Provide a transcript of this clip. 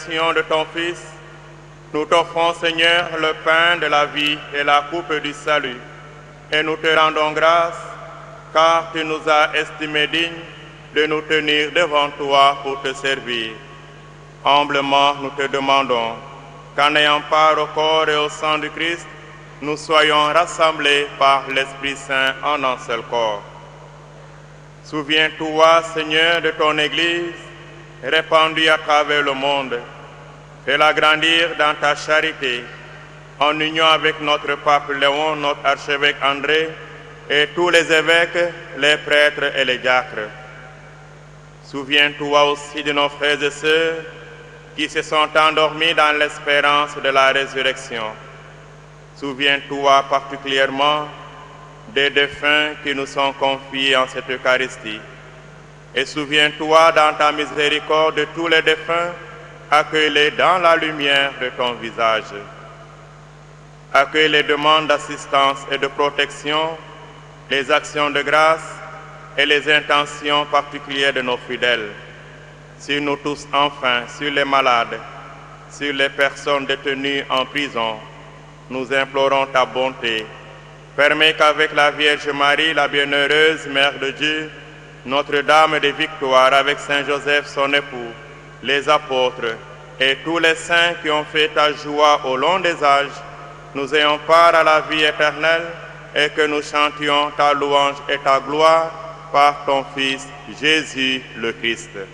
incarnation de ton Fils, nous t'offrons, Seigneur, le pain de la vie et la coupe du salut, et nous te rendons grâce, car tu nous as estimés dignes de nous tenir devant toi pour te servir. Humblement, nous te demandons qu'en ayant part au corps et au sang du Christ, nous soyons rassemblés par l'Esprit Saint en un seul corps. Souviens-toi, Seigneur, de ton Église, répandue à travers le monde. Fais-la grandir dans ta charité, en union avec notre pape Léon, notre archevêque André, et tous les évêques, les prêtres et les diacres. Souviens-toi aussi de nos frères et sœurs qui se sont endormis dans l'espérance de la résurrection. Souviens-toi particulièrement des défunts qui nous sont confiés en cette Eucharistie. Et souviens-toi dans ta miséricorde de tous les défunts, accueille-les dans la lumière de ton visage. Accueille les demandes d'assistance et de protection, les actions de grâce et les intentions particulières de nos fidèles. Sur nous tous enfin, sur les malades, sur les personnes détenues en prison, nous implorons ta bonté. Permets qu'avec la Vierge Marie, la bienheureuse Mère de Dieu, Notre-Dame des Victoires, avec Saint Joseph son époux, les apôtres et tous les saints qui ont fait ta joie au long des âges, nous ayons part à la vie éternelle et que nous chantions ta louange et ta gloire par ton Fils Jésus le Christ.